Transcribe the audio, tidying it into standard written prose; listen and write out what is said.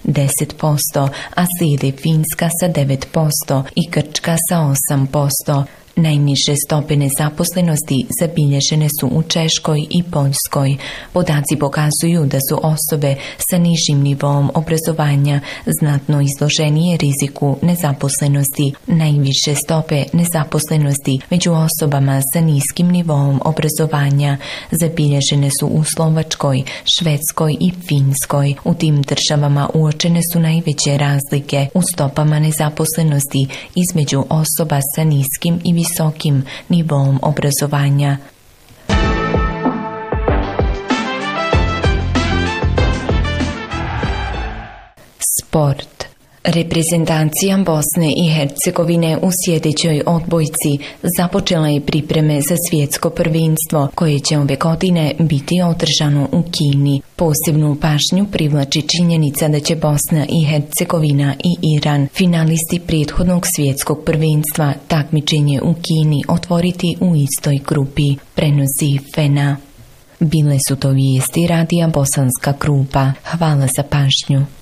10%, a slijede Finska sa 9% i Grčka sa 8%. Najniže stope nezaposlenosti zabilježene su u Češkoj i Poljskoj. Podaci pokazuju da su osobe sa nižim nivoom obrazovanja znatno izloženije riziku nezaposlenosti. Najviše stope nezaposlenosti među osobama sa niskim nivoom obrazovanja zabilježene su u Slovačkoj, Švedskoj i Finskoj. U tim državama uočene su najveće razlike u stopama nezaposlenosti između osoba sa niskim i visokim nivom obrazovanja. Sport. Reprezentacija Bosne i Hercegovine u sljedećoj odbojci započela je pripreme za svjetsko prvenstvo koje će ove godine biti održano u Kini. Posebnu pažnju privlači činjenica da će Bosna i Hercegovina i Iran, finalisti prethodnog svjetskog prvenstva, takmičenje u Kini otvoriti u istoj grupi, prenosi FENA. Bile su to vijesti radija Bosanska Krupa. Hvala za pažnju.